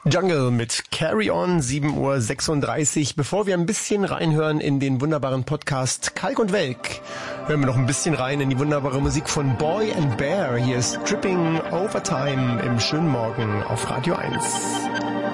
Jungle mit Carry On, 7:36 Uhr. Bevor wir ein bisschen reinhören in den wunderbaren Podcast Kalk und Welk, hören wir noch ein bisschen rein in die wunderbare Musik von Boy and Bear. Hier ist Tripping Overtime im schönen Morgen auf Radio 1.